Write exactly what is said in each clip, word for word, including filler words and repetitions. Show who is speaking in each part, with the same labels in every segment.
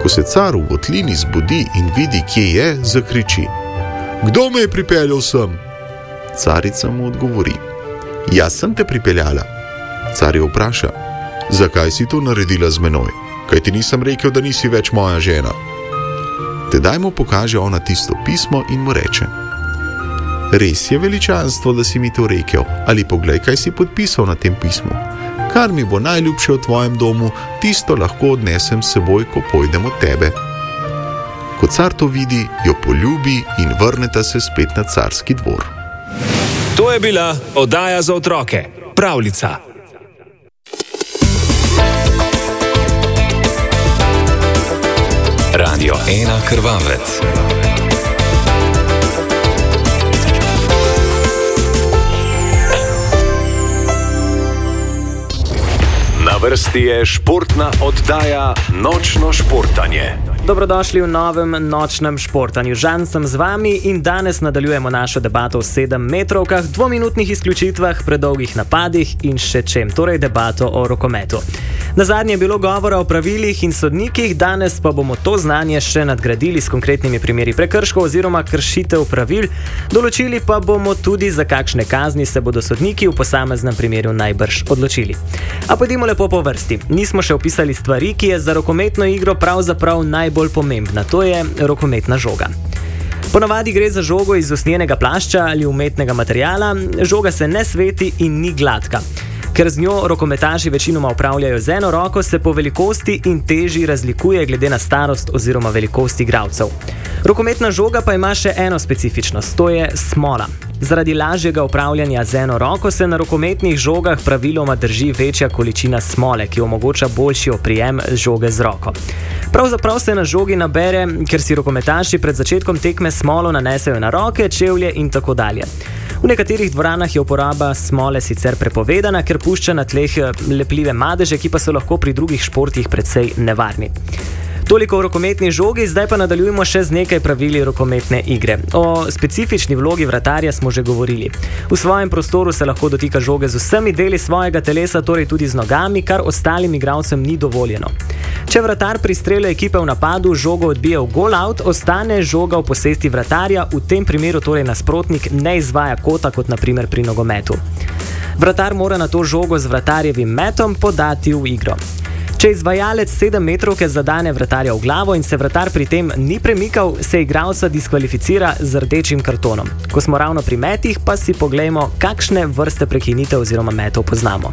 Speaker 1: Ko se car v votlini zbudi in vidi, kje je, zakriči: "Kdo me je pripeljal sem?" Carica mu odgovori: "Jaz sem te pripeljala." Car jo vpraša: "Zakaj si to naredila z menoj? Kaj ti nisem rekel, da nisi več moja žena?" Tedaj mu pokaže ona tisto pismo in mu reče: "Res je veličanstvo, da si mi to rekel, ali poglej, kaj si podpisal na tem pismu. Kar mi bo najljubše v tvojem domu, tisto lahko odnesem s seboj, ko pojdem od tebe." Ko car to vidi, jo poljubi in vrneta se spet na carski dvor.
Speaker 2: To je bila oddaja za otroke, pravljica. Radio ena Krvavec. Na vrsti je športna oddaja Nočno športanje.
Speaker 3: Dobrodošli v novem nočnem športanju. Žan sem z vami in danes nadaljujemo našo debato o sedemmetrovkah, dvominutnih izključitvah, predolgih napadih in še čem, torej debato o rokometu. Nazadnje je bilo govora o pravilih in sodnikih, danes pa bomo to znanje še nadgradili s konkretnimi primeri prekrškov oziroma kršitev pravil, določili pa bomo tudi, za kakšne kazni se bodo sodniki v posameznem primeru najbrž odločili. A pojdimo lepo po vrsti. Nismo še opisali stvari, ki je za rokometno igro pravzaprav najbolj bolj pomembna, to je rokometna žoga. Ponavadi gre za žogo iz usnjenega plašča ali umetnega materiala, žoga se ne sveti in ni gladka. Ker z njo rokometaši večinoma upravljajo z eno roko, se po velikosti in teži razlikuje glede na starost oziroma velikost igralcev. Rokometna žoga pa ima še eno specifičnost, to je smola. Zaradi lažjega upravljanja z eno roko se na rokometnih žogah praviloma drži večja količina smole, ki omogoča boljši oprijem žoge z roko. Pravzaprav se na žogi nabere, ker si rokometaši pred začetkom tekme smolo nanesejo na roke, čevlje in tako dalje. V nekaterih dvoranah je uporaba smole sicer prepovedana, ker pušča na tleh lepljive madeže, ki pa so lahko pri drugih športih precej nevarni. Toliko o rokometni žogi, zdaj pa nadaljujemo še z nekaj pravili rokometne igre. O specifični vlogi vratarja smo že govorili. V svojem prostoru se lahko dotika žoge z vsemi deli svojega telesa, torej tudi z nogami, kar ostalim igralcem ni dovoljeno. Če vratar pri strelu ekipe v napadu žogo odbije v gol out, ostane žoga v posesti vratarja, v tem primeru torej nasprotnik ne izvaja kota kot na primer pri nogometu. Vratar mora na to žogo z vratarjevim metom podati v igro. Če izvajalec sedemmetrovke zadane vratarja v glavo in se vratar pri tem ni premikal, se igralca diskvalificira z rdečim kartonom. Ko smo ravno pri metih, pa si poglejmo, kakšne vrste prekinitev oziroma metov poznamo.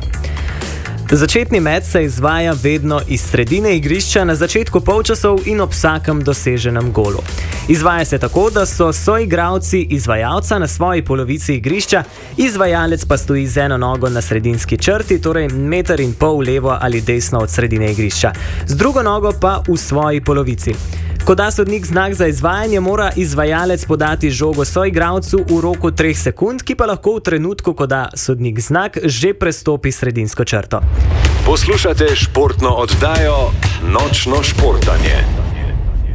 Speaker 3: Začetni met se izvaja vedno iz sredine igrišča na začetku polčasov in ob vsakem doseženem golu. Izvaja se tako, da so soigralci izvajalca na svoji polovici igrišča, izvajalec pa stoji z eno nogo na sredinski črti, torej meter in pol levo ali desno od sredine igrišča, z drugo nogo pa v svoji polovici. Ko da sodnik znak za izvajanje, mora izvajalec podati žogo soigralcu v roku treh sekund, ki pa lahko v trenutku, ko da sodnik znak, že prestopi sredinsko črto.
Speaker 2: Poslušate športno oddajo Nočno športanje.